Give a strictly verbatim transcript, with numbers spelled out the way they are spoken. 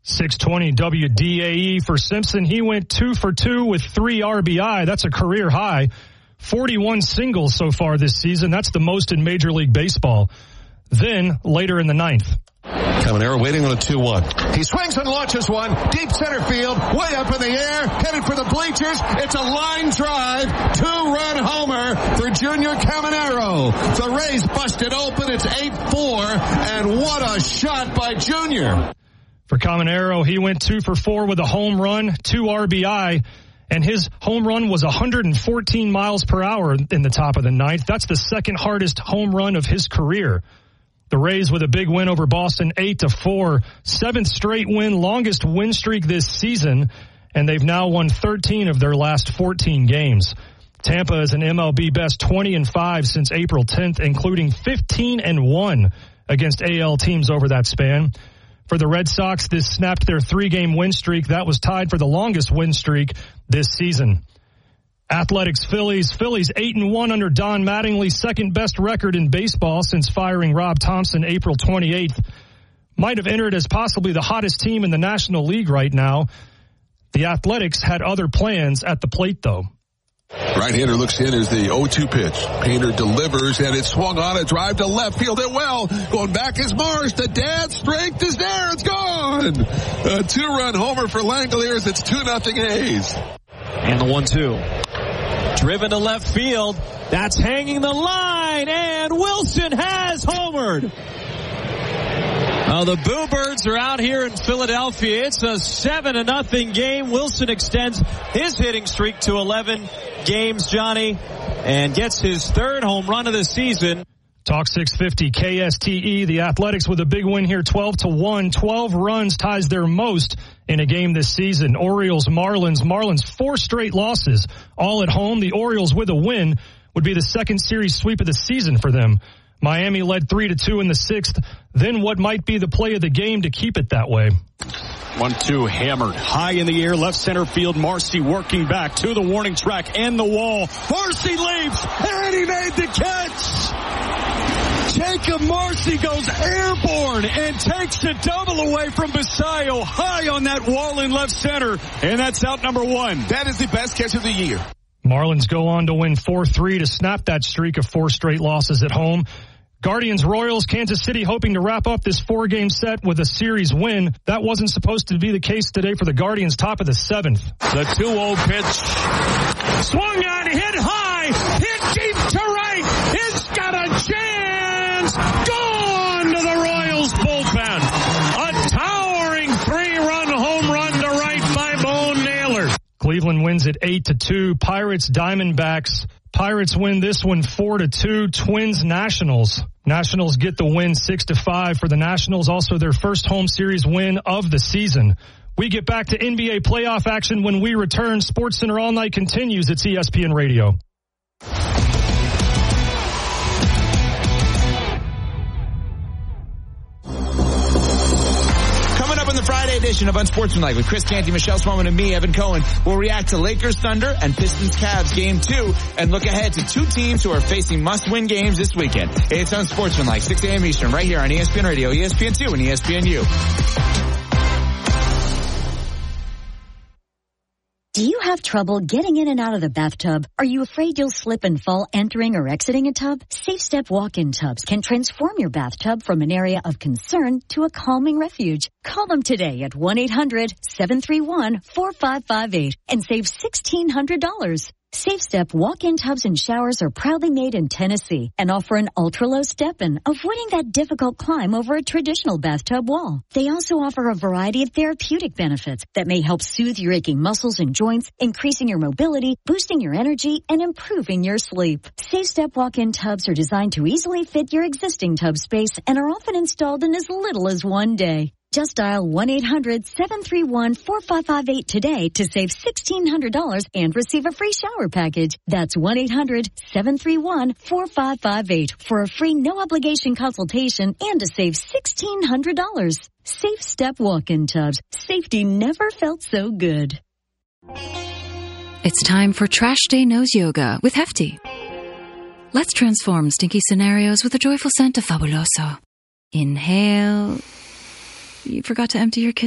six twenty W D A E for Simpson. He went two for two with three R B I. That's a career high. forty-one singles so far this season. That's the most in Major League Baseball. Then, later in the ninth. Caminero waiting on a two one. He swings and launches one. Deep center field. Way up in the air. Headed for the bleachers. It's a line drive. Two-run homer for Junior Caminero. The Rays busted open. It's eight four. And what a shot by Junior. For Caminero, he went two for four with a home run, two R B I. And his home run was one hundred fourteen miles per hour in the top of the ninth. That's the second hardest home run of his career. The Rays with a big win over Boston, eight to four, seventh straight win, longest win streak this season, and they've now won thirteen of their last fourteen games. Tampa is an M L B best twenty and five since April tenth, including fifteen and one against A L teams over that span. For the Red Sox, this snapped their three-game win streak. That was tied for the longest win streak this season. Athletics Phillies. Phillies eight and one under Don Mattingly, second best record in baseball since firing Rob Thompson April twenty-eighth. Might have entered as possibly the hottest team in the National League right now. The Athletics had other plans at the plate, though. Right-hander looks in as the oh two pitch. Painter delivers, and it's swung on a drive to left field. It well. Going back is Marsh. The dad's strength is there. It's gone. A two-run homer for Langoliers. It's two nothing A's. And the one two. Driven to left field. That's hanging the line, and Wilson has homered. Uh, the Bluebirds are out here in Philadelphia. It's a seven to nothing game. Wilson extends his hitting streak to eleven games, Johnny, and gets his third home run of the season. Talk six fifty K S T E. The Athletics with a big win here, twelve to one. twelve runs ties their most in a game this season. Orioles, Marlins. Marlins four straight losses, all at home. The Orioles with a win would be the second series sweep of the season for them. Miami led three to two in the sixth. Then what might be the play of the game to keep it that way? one two hammered high in the air, left center field. Marcy working back to the warning track and the wall. Marcy leaps, and he made the catch. Jacob Marcy goes airborne and takes the double away from Basayo, high on that wall in left center, and that's out number one. That is the best catch of the year. Marlins go on to win four three to snap that streak of four straight losses at home. Guardians, Royals, Kansas City hoping to wrap up this four-game set with a series win. That wasn't supposed to be the case today for the Guardians, top of the seventh. The two oh pitch. Swung on, hit high, hit deep to right. It's got a chance. Gone to the Royals bullpen. A towering three-run home run to right by Bo Naylor. Cleveland wins it eight to two. Pirates, Diamondbacks. Pirates win this one four to two. Twins, Nationals. Nationals get the win six to five for the Nationals. Also their first home series win of the season. We get back to N B A playoff action when we return. SportsCenter All Night continues. It's E S P N Radio. The Friday edition of Unsportsmanlike with Chris Canty, Michelle Swoman, and me, Evan Cohen, will react to Lakers Thunder and Pistons Cavs game two and look ahead to two teams who are facing must-win games this weekend. It's Unsportsmanlike, six a.m. Eastern, right here on E S P N Radio, E S P N two, and E S P N U. Do you have trouble getting in and out of the bathtub? Are you afraid you'll slip and fall entering or exiting a tub? Safe Step walk-in tubs can transform your bathtub from an area of concern to a calming refuge. Call them today at one eight hundred seven three one four five five eight and save sixteen hundred dollars. Safe Step walk-in tubs and showers are proudly made in Tennessee and offer an ultra-low step-in, avoiding that difficult climb over a traditional bathtub wall. They also offer a variety of therapeutic benefits that may help soothe your aching muscles and joints, increasing your mobility, boosting your energy, and improving your sleep. Safe Step walk-in tubs are designed to easily fit your existing tub space and are often installed in as little as one day. Just dial one eight hundred seven three one four five five eight today to save sixteen hundred dollars and receive a free shower package. That's one eight hundred seven three one four five five eight for a free no-obligation consultation and to save sixteen hundred dollars. Safe Step walk-in tubs. Safety never felt so good. It's time for Trash Day Nose Yoga with Hefty. Let's transform stinky scenarios with a joyful scent of Fabuloso. Inhale. You forgot to empty your kiss.